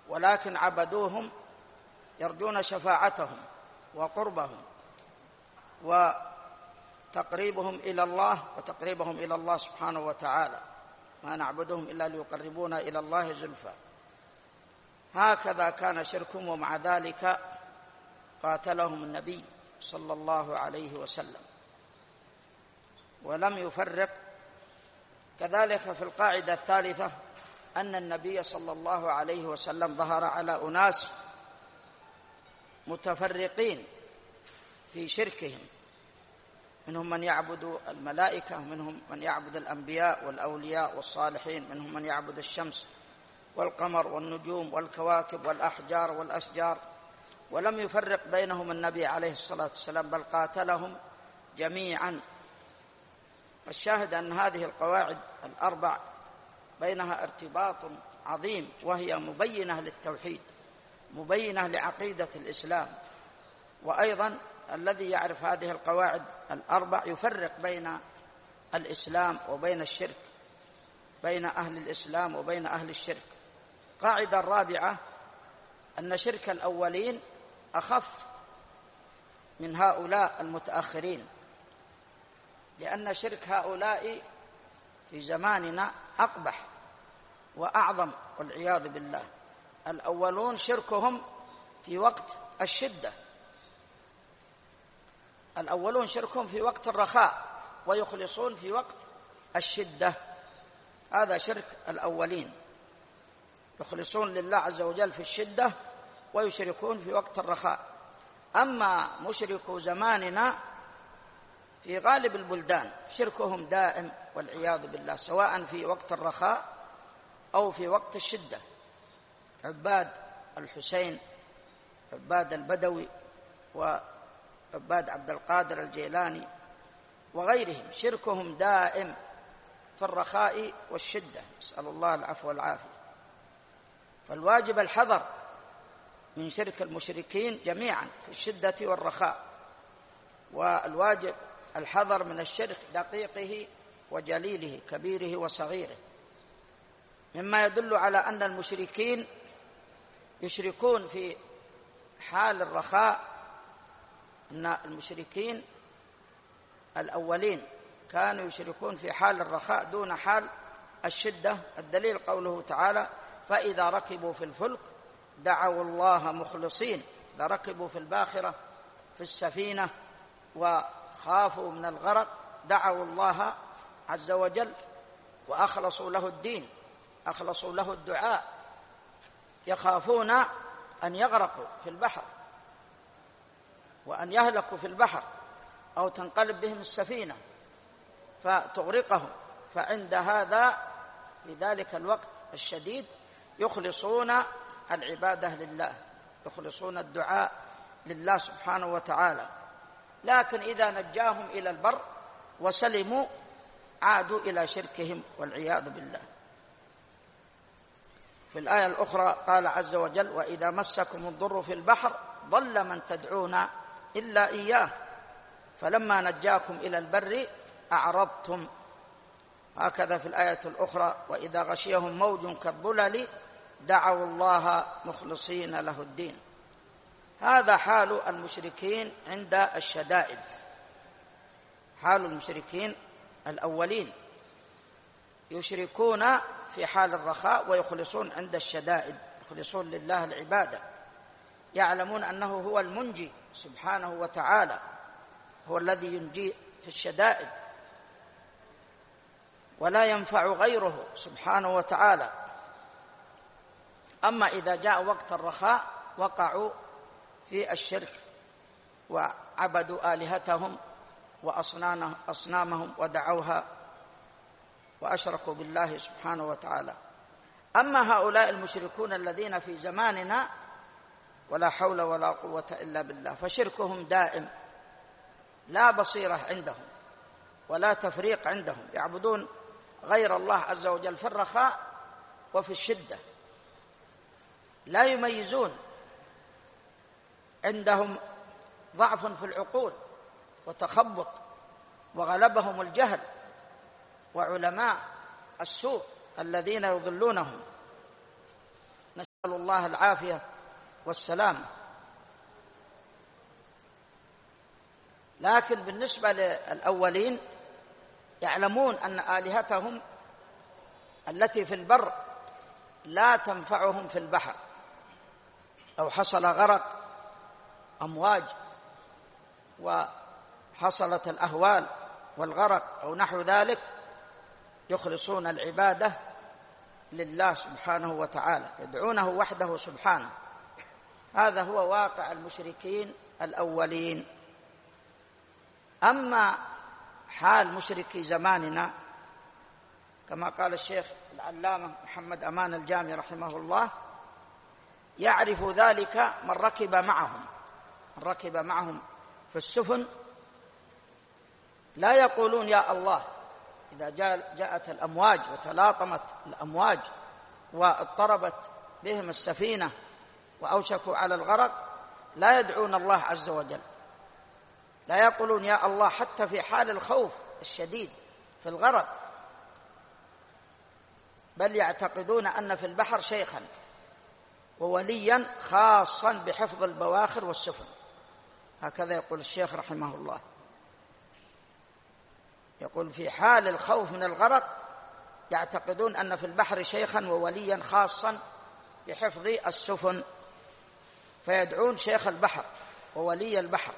ولكن عبدوهم يرجون شفاعتهم وقربهم وتقريبهم إلى الله وتقريبهم إلى الله سبحانه وتعالى، ما نعبدهم إلا ليقربونا إلى الله زلفى. هكذا كان شركهم، ومع ذلك قاتلهم النبي صلى الله عليه وسلم ولم يفرق. كذلك في القاعدة الثالثة أن النبي صلى الله عليه وسلم ظهر على أناس متفرقين في شركهم، منهم من يعبد الملائكة، منهم من يعبد الأنبياء والأولياء والصالحين، منهم من يعبد الشمس والقمر والنجوم والكواكب والأحجار والأشجار، ولم يفرق بينهم النبي عليه الصلاة والسلام، بل قاتلهم جميعا. الشاهد أن هذه القواعد الأربع بينها ارتباط عظيم، وهي مبينة للتوحيد، مبينة لعقيدة الإسلام. وأيضا الذي يعرف هذه القواعد الأربع يفرق بين الإسلام وبين الشرك، بين أهل الإسلام وبين أهل الشرك. قاعدة الرابعة أن شرك الأولين أخف من هؤلاء المتأخرين، لأن شرك هؤلاء في زماننا أقبح وأعظم والعياذ بالله. الأولون شركهم في وقت الشدة، الأولون شركهم في وقت الرخاء ويخلصون في وقت الشدة، هذا شرك الأولين، يخلصون لله عز وجل في الشدة ويشركون في وقت الرخاء. أما مشركو زماننا في غالب البلدان شركهم دائم والعياذ بالله، سواء في وقت الرخاء أو في وقت الشدة. عباد الحسين، عباد البدوي، وعباد عبد القادر الجيلاني وغيرهم شركهم دائم في الرخاء والشدة، نسأل الله العفو والعافية. فالواجب الحذر من شرك المشركين جميعا في الشدة والرخاء، والواجب الحذر من الشرك دقيقه وجليله، كبيره وصغيره، مما يدل على أن المشركين يشركون في حال الرخاء، أن المشركين الأولين كانوا يشركون في حال الرخاء دون حال الشدة. الدليل قوله تعالى: فإذا ركبوا في الفلك دعوا الله مخلصين، إذا ركبوا في الباخرة في السفينة وخافوا من الغرق دعوا الله عز وجل وأخلصوا له الدين، أخلصوا له الدعاء، يخافون أن يغرقوا في البحر وأن يهلكوا في البحر أو تنقلب بهم السفينة فتغرقهم. فعند هذا في ذلك الوقت الشديد يخلصون العبادة لله، يخلصون الدعاء لله سبحانه وتعالى. لكن إذا نجاهم إلى البر وسلموا عادوا إلى شركهم والعياذ بالله. في الآية الأخرى قال عز وجل: وإذا مسكم الضر في البحر ضل من تدعون إلا إياه فلما نجاكم إلى البر أعرضتم. هكذا في الآية الأخرى: وإذا غشيهم موج كالظلل دعوا الله مخلصين له الدين. هذا حال المشركين عند الشدائد، حال المشركين الأولين، يشركون في حال الرخاء ويخلصون عند الشدائد، يخلصون لله العبادة، يعلمون أنه هو المنجي سبحانه وتعالى، هو الذي ينجي في الشدائد ولا ينفع غيره سبحانه وتعالى. أما إذا جاء وقت الرخاء وقعوا في الشرك وعبدوا آلهتهم وأصنامهم ودعوها وأشركوا بالله سبحانه وتعالى. أما هؤلاء المشركون الذين في زماننا ولا حول ولا قوة إلا بالله فشركهم دائم، لا بصيرة عندهم ولا تفريق عندهم، يعبدون غير الله عز وجل في الرخاء وفي الشدة، لا يميزون، عندهم ضعف في العقول وتخبط وغلبهم الجهل وعلماء السوء الذين يضلونهم. الله العافية والسلام. لكن بالنسبة للأولين يعلمون أن آلهتهم التي في البر لا تنفعهم في البحر. لو حصل غرق أمواج وحصلت الأهوال والغرق أو نحو ذلك يخلصون العبادة لله سبحانه وتعالى، يدعونه وحده سبحانه. هذا هو واقع المشركين الأولين. أما حال مشركي زماننا كما قال الشيخ العلامة محمد أمان الجامي رحمه الله، يعرف ذلك من ركب معهم في السفن، لا يقولون يا الله إذا جاءت الأمواج وتلاطمت الأمواج واضطربت بهم السفينة وأوشكوا على الغرق، لا يدعون الله عز وجل، لا يقولون يا الله حتى في حال الخوف الشديد في الغرق، بل يعتقدون أن في البحر شيخا ووليا خاصا بحفظ البواخر والسفن. هكذا يقول الشيخ رحمه الله، يقول في حال الخوف من الغرق يعتقدون أن في البحر شيخا ووليا خاصا بحفظ السفن، فيدعون شيخ البحر وولي البحر.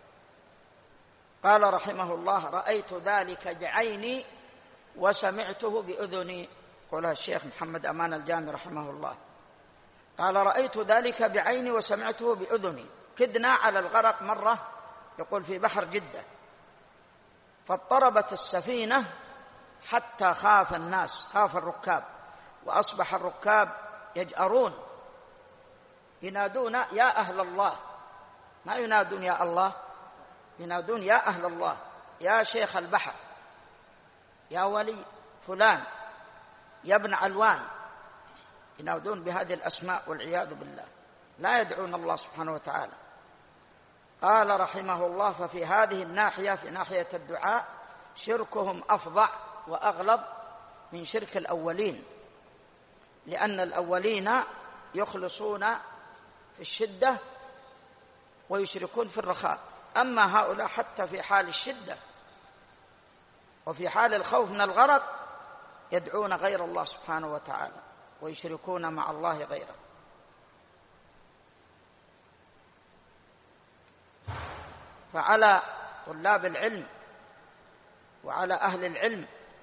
قال رحمه الله رأيت ذلك بعيني وسمعته بأذني. قولها الشيخ محمد أمان الجامي رحمه الله، قال رأيت ذلك بعيني وسمعته بأذني. كدنا على الغرق مرة، يقول في بحر جدة، فاضطربت السفينة حتى خاف الناس، خاف الركاب، وأصبح الركاب يجأرون ينادون يا أهل الله، ما ينادون يا الله، ينادون يا أهل الله، يا شيخ البحر، يا ولي فلان، يا ابن علوان، ينادون بهذه الأسماء والعياذ بالله، لا يدعون الله سبحانه وتعالى. قال رحمه الله ففي هذه الناحية، في ناحية الدعاء، شركهم أفظع وأغلظ من شرك الأولين، لأن الأولين يخلصون في الشدة ويشركون في الرخاء، أما هؤلاء حتى في حال الشدة وفي حال الخوف من الغرق يدعون غير الله سبحانه وتعالى ويشركون مع الله غيره. فعلى طلاب العلم وعلى أهل العلم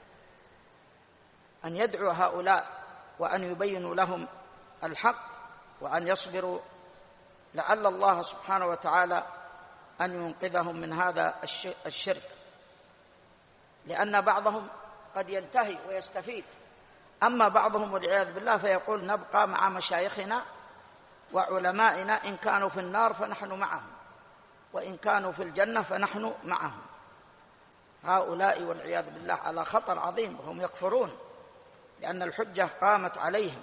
أن يدعوا هؤلاء وأن يبينوا لهم الحق وأن يصبروا، لعل الله سبحانه وتعالى أن ينقذهم من هذا الشرك، لأن بعضهم قد ينتهي ويستفيد، أما بعضهم والعياذ بالله فيقول نبقى مع مشايخنا وعلمائنا، إن كانوا في النار فنحن معهم، وإن كانوا في الجنة فنحن معهم. هؤلاء والعياذ بالله على خطر عظيم، وهم يكفرون لأن الحجة قامت عليهم.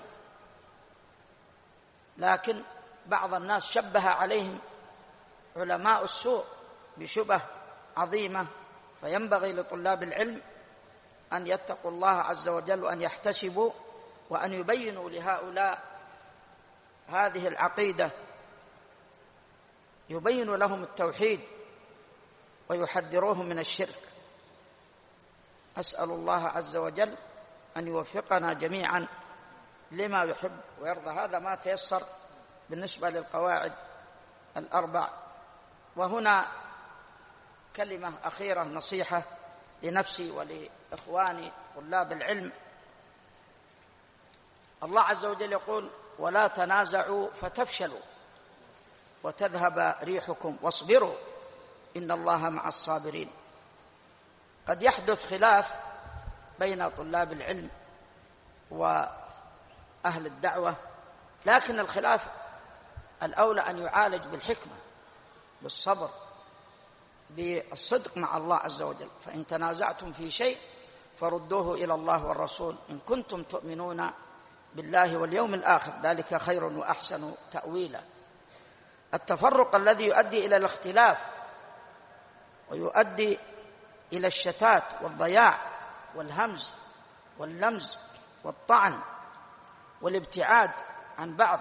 لكن بعض الناس شبه عليهم علماء السوء بشبه عظيمة، فينبغي لطلاب العلم أن يتقوا الله عز وجل وأن يحتسبوا وأن يبينوا لهؤلاء هذه العقيدة، يبين لهم التوحيد ويحذروهم من الشرك. أسأل الله عز وجل أن يوفقنا جميعا لما يحب ويرضى. هذا ما تيسر بالنسبة للقواعد الأربع. وهنا كلمة أخيرة، نصيحة لنفسي ولإخواني طلاب العلم. الله عز وجل يقول ولا تنازعوا فتفشلوا وتذهب ريحكم واصبروا إن الله مع الصابرين. قد يحدث خلاف بين طلاب العلم وأهل الدعوة، لكن الخلاف الأولى أن يعالج بالحكمة، بالصبر، بالصدق مع الله عز وجل. فإن تنازعتم في شيء فردوه إلى الله والرسول إن كنتم تؤمنون بالله واليوم الآخر، ذلك خير وأحسن تأويلا. التفرق الذي يؤدي إلى الاختلاف ويؤدي إلى الشتات والضياع والهمز واللمز والطعن والابتعاد عن بعض